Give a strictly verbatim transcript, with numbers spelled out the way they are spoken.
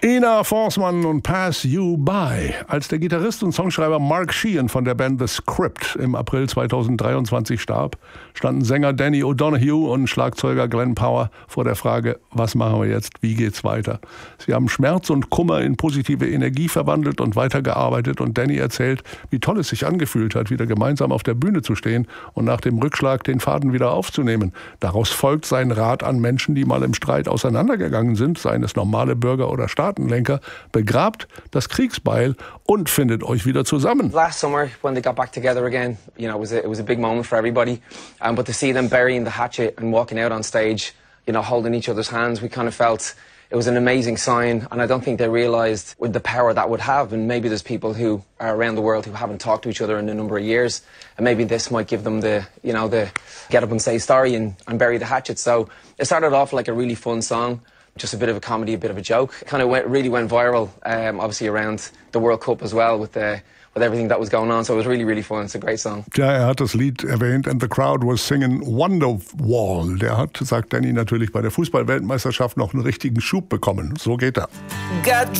Ina Forsman und Pass You By. Als der Gitarrist und Songschreiber Mark Sheehan von der Band The Script im April zweitausenddreiundzwanzig starb, standen Sänger Danny O'Donoghue und Schlagzeuger Glenn Power vor der Frage, was machen wir jetzt, wie geht's weiter? Sie haben Schmerz und Kummer in positive Energie verwandelt und weitergearbeitet, und Danny erzählt, wie toll es sich angefühlt hat, wieder gemeinsam auf der Bühne zu stehen und nach dem Rückschlag den Faden wieder aufzunehmen. Daraus folgt sein Rat an Menschen, die mal im Streit auseinandergegangen sind, seien es normale Bürger oder Staatenlenker: begrabt das Kriegsbeil und findet euch wieder zusammen. Last summer, when they got back together again, you know, it was a, it was a big moment for everybody. Um, but to see them burying the hatchet and walking out on stage, you know, holding each other's hands, we kind of felt it was an amazing sign. And I don't think they realised with the power that would have. And maybe there's people who are around the world who haven't talked to each other in a number of years, and maybe this might give them the, you know, the get up and say sorry and, and bury the hatchet. So it started off like a really fun song. Just a bit of a comedy, a bit of a joke. It kind of went, really went viral, um, obviously around the World Cup as well, with the with everything that was going on. So it was really, really fun. It's a great song. Ja, er hat das Lied erwähnt, and the crowd was singing Wonderwall. Der hat, sagt Danny, natürlich bei der Fußball-Weltmeisterschaft noch einen richtigen Schub bekommen. So geht er. Got